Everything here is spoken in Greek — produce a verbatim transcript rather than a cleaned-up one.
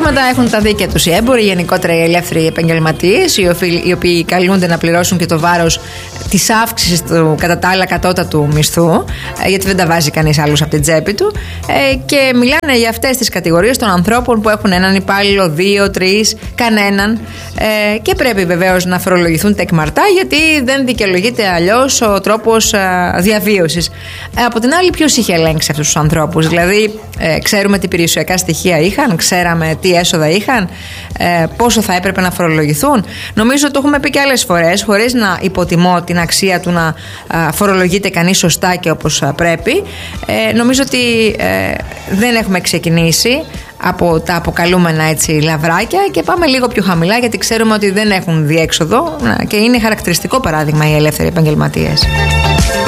μετά έχουν τα δίκαια τους οι έμποροι, γενικότερα οι ελεύθεροι επαγγελματίες, οι οποίοι, οι οποίοι καλούνται να πληρώσουν και το βάρος της αύξησης του κατά τα άλλα κατώτατου μισθού, γιατί δεν τα βάζει κανείς άλλος από την τσέπη του. Και μιλάνε για αυτές τις κατηγορίες των ανθρώπων που έχουν έναν υπάλληλο, δύο, τρεις, κανέναν. Και πρέπει βεβαίως να φορολογηθούν τεκμαρτά, γιατί δεν δικαιολογείται αλλιώς ο τρόπος διαβίωσης. Από την άλλη, ποιος είχε ελέγξει αυτούς τους ανθρώπους? Δηλαδή, ξέρουμε τι περιουσιακά στοιχεία είχαν, ξέραμε τι έσοδα είχαν, πόσο θα έπρεπε να φορολογηθούν. Νομίζω ότι το έχουμε πει και άλλες φορές, χωρίς να υποτιμώ την αξία του να φορολογείται κανείς σωστά και όπως πρέπει. Νομίζω ότι δεν έχουμε ξεκινήσει από τα αποκαλούμενα έτσι λαβράκια και πάμε λίγο πιο χαμηλά, γιατί ξέρουμε ότι δεν έχουν διέξοδο και είναι χαρακτηριστικό παράδειγμα οι ελεύθεροι επαγγελματίες.